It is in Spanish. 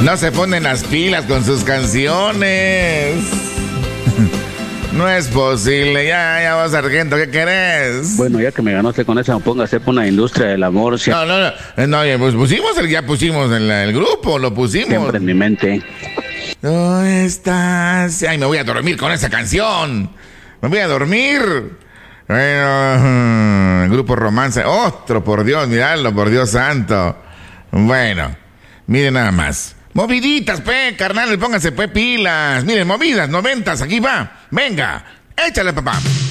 No se ponen las pilas con sus canciones. No es posible. Ya vos, sargento, ¿qué querés? Bueno, ya que me ganaste con esa, póngase por una industria del amor. No, pues ya pusimos el grupo, lo pusimos. Siempre en mi mente. ¿Dónde estás? Ay, me voy a dormir con esa canción. Me voy a dormir. Bueno, el grupo Romance. Otro, por Dios, miradlo, por Dios santo. Bueno, miren nada más. Moviditas, carnal, pónganse, pilas. Miren, movidas, 90s, aquí va. Venga, échale, papá.